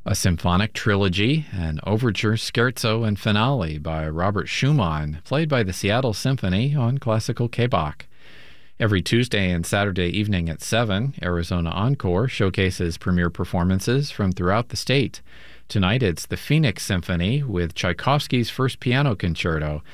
a symphonic trilogy, an overture, scherzo, and finale by Robert Schumann, played by the Seattle Symphony on Classical K-Bach. Every Tuesday and Saturday evening at 7, Arizona Encore showcases premiere performances from throughout the state. Tonight it's the Phoenix Symphony with Tchaikovsky's First Piano Concerto